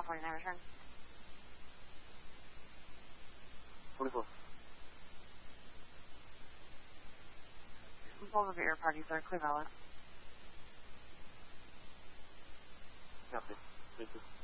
49 return. 44. Both of your parties are clear valid. Copy. Thank you.